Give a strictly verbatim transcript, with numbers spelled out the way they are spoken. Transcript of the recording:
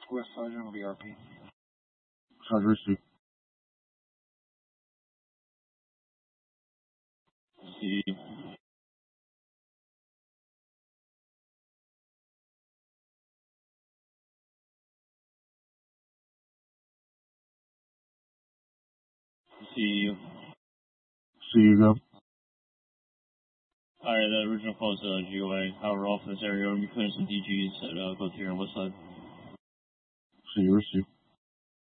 West Side General B R P. Charge receipt. See. See you. See you go. Alright, that original call is uh, G O A. However, off in this area, we're going to be clearing some D Gs at uh, both here and West Side. See you receive.